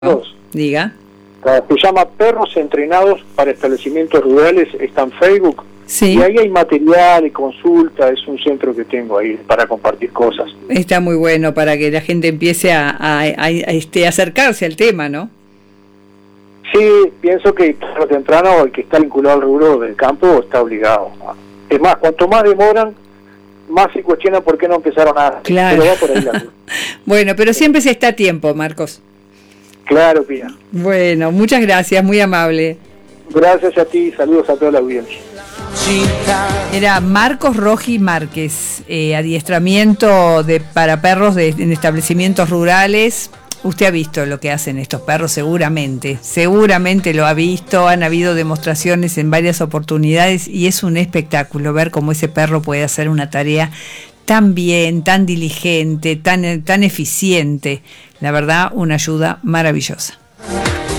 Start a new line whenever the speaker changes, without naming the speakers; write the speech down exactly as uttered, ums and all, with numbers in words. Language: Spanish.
Dos.
Diga.
Se llama Perros Entrenados para Establecimientos Rurales, está en Facebook.
Sí.
Y ahí hay material y consulta, es un centro que tengo ahí para compartir cosas.
Está muy bueno para que la gente empiece a, a, a, a este, acercarse al tema, ¿no?
Sí, pienso que tarde o temprano el que está vinculado al rubro del campo está obligado. Es más, cuanto más demoran, más se cuestiona por qué no empezaron a...
Claro.
Pero va por ahí la...
Bueno, pero siempre se está a tiempo, Marcos.
Claro, Pina.
Bueno, muchas gracias, muy amable.
Gracias a ti, saludos a toda la audiencia.
Era Marcos Roji Márquez, eh, adiestramiento de, para perros de, en establecimientos rurales. Usted ha visto lo que hacen estos perros, seguramente, seguramente lo ha visto, han habido demostraciones en varias oportunidades y es un espectáculo ver cómo ese perro puede hacer una tarea tan bien, tan diligente, tan, tan eficiente. La verdad, una ayuda maravillosa.